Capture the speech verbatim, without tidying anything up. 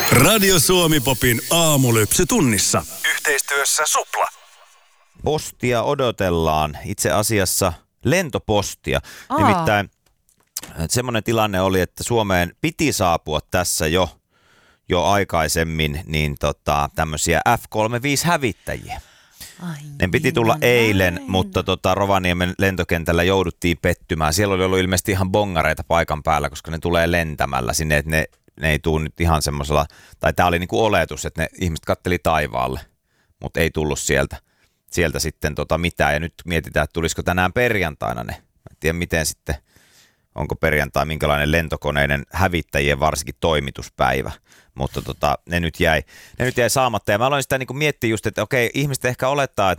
Radio Suomi Popin aamulypsy tunnissa. Yhteistyössä Supla. Postia odotellaan, itse asiassa lentopostia. Aa. Nimittäin semmoinen tilanne oli, että Suomeen piti saapua tässä jo, jo aikaisemmin niin tota, tämmöisiä F kolmekymmentäviisi hävittäjiä. Ai ne piti tulla niin, eilen, näin. mutta tota, Rovaniemen lentokentällä jouduttiin pettymään. Siellä oli ollut ilmeisesti ihan bongareita paikan päällä, koska ne tulee lentämällä sinne, että ne, ne ei tule nyt ihan semmoisella, tai tämä oli niinku oletus, että ne ihmiset katteli taivaalle, mutta ei tullut sieltä, sieltä sitten tota mitään. Ja nyt mietitään, että tulisiko tänään perjantaina ne. En tiedä miten sitten, onko perjantai minkälainen lentokoneiden hävittäjien varsinkin toimituspäivä. Mutta tota, ne, nyt jäi, ne nyt jäi saamatta. Ja mä aloin sitä niin kuin miettiä just, että okei, ihmiset ehkä olettaa, että